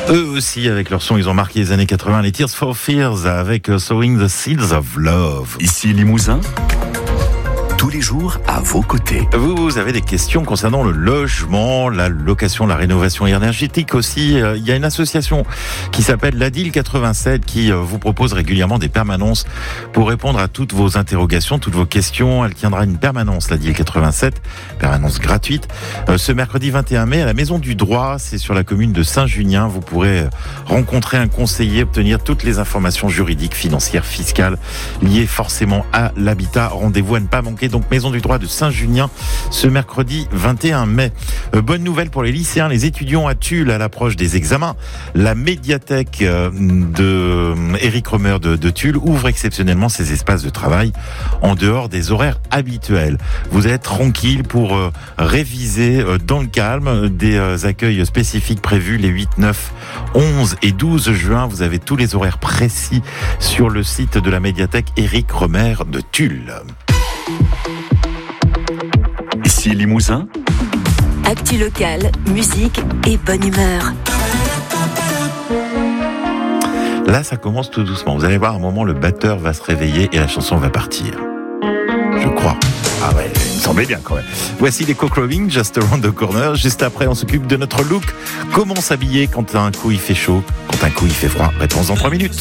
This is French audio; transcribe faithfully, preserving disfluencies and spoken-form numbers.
Eux aussi, avec leur son, ils ont marqué les années quatre-vingts, les Tears for Fears avec uh, Sowing the Seeds of Love. Ici Limousin, tous les jours à vos côtés. Vous, vous avez des questions concernant le logement, la location, la rénovation énergétique aussi. Euh, il y a une association qui s'appelle l'A D I L quatre-vingt-sept qui euh, vous propose régulièrement des permanences pour répondre à toutes vos interrogations, toutes vos questions. Elle tiendra une permanence, l'A D I L quatre-vingt-sept, permanence gratuite, euh, ce mercredi vingt et un mai à la Maison du Droit. C'est sur la commune de Saint-Junien. Vous pourrez rencontrer un conseiller, obtenir toutes les informations juridiques, financières, fiscales liées forcément à l'habitat. Rendez-vous à ne pas manquer. Donc Maison du Droit de Saint-Junien ce mercredi vingt et un mai. Euh, bonne nouvelle pour les lycéens, les étudiants à Tulle à l'approche des examens. La médiathèque euh, de Éric Romer de, de Tulle ouvre exceptionnellement ses espaces de travail en dehors des horaires habituels. Vous êtes tranquille pour euh, réviser euh, dans le calme des euh, accueils spécifiques prévus les huit, neuf, onze et douze juin. Vous avez tous les horaires précis sur le site de la médiathèque Éric Romer de Tulle. Ici Limousin, actu locale, musique et bonne humeur. Là, ça commence tout doucement. Vous allez voir, à un moment, le batteur va se réveiller et la chanson va partir. Je crois. Ah ouais, il me semblait bien quand même. Voici les Cock Robin, Just Around the Corner. Juste après, on s'occupe de notre look. Comment s'habiller quand un coup il fait chaud, quand un coup il fait froid. Réponse dans trois minutes.